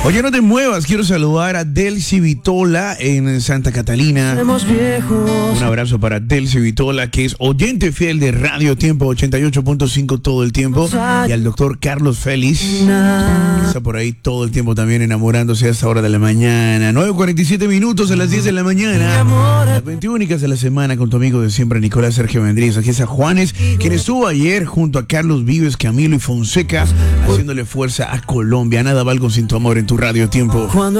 Oye, no te muevas, quiero saludar a Delcy Vitola en Santa Catalina. Un abrazo para Delcy Vitola, que es oyente fiel de Radio Tiempo 88.5 todo el tiempo. Y al doctor Carlos Félix, que está por ahí todo el tiempo también enamorándose a esta hora de la mañana. 9:47 minutos a las 10 de la mañana. Las 20 únicas de la semana con tu amigo de siempre, Nicolás Sergio Mendríz. Aquí está Juanes, quien estuvo ayer junto a Carlos Vives, Camilo y Fonseca, haciéndole fuerza a Colombia. Nada valgo sin tu amor en tu Radio Tiempo.